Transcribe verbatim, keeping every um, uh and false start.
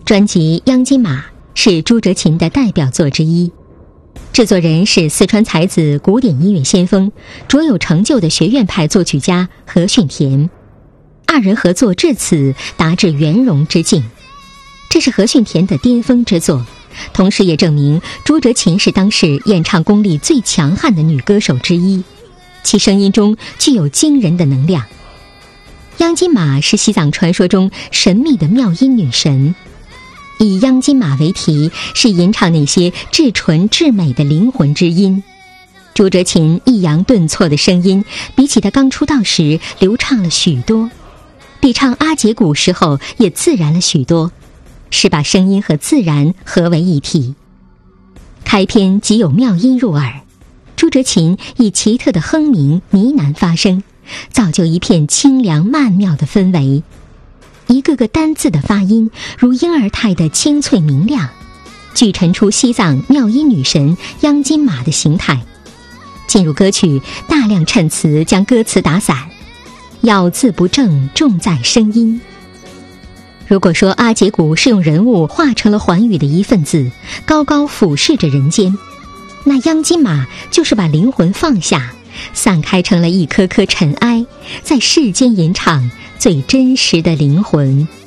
专辑《央金马》是朱哲琴的代表作之一，制作人是四川才子、古典音乐先锋、卓有成就的学院派作曲家何训田。二人合作至此，达至圆融之境。这是何训田的巅峰之作，同时也证明朱哲琴是当时演唱功力最强悍的女歌手之一，其声音中具有惊人的能量。央金马是西藏传说中神秘的妙音女神，以央金马为题，是吟唱那些至纯至美的灵魂之音。朱哲琴抑扬顿挫的声音，比起她刚出道时流畅了许多，比唱阿姐鼓时候也自然了许多，是把声音和自然合为一体。开篇即有妙音入耳，朱哲琴以奇特的哼鸣呢喃发声，造就一片清凉曼妙的氛围。一个个单字的发音如婴儿态的清脆明亮，具陈出西藏妙音女神央金马的形态。进入歌曲，大量衬词将歌词打散，咬字不正，重在声音。如果说阿姐鼓是用人物化成了寰宇的一份子，高高俯视着人间，那央金马就是把灵魂放下，散开成了一颗颗尘埃，在世间吟唱最真实的灵魂。